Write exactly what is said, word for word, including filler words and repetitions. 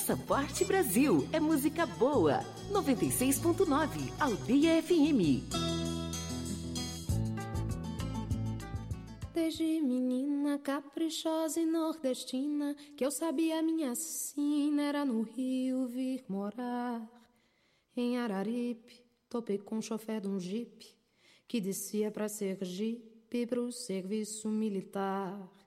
Passaporte Brasil, é música boa. noventa e seis ponto nove, Aldeia F M. Desde menina caprichosa e nordestina, que eu sabia minha sina era no Rio vir morar. Em Araripe, topei com o chofer de um jipe, que descia pra Sergipe pro serviço militar.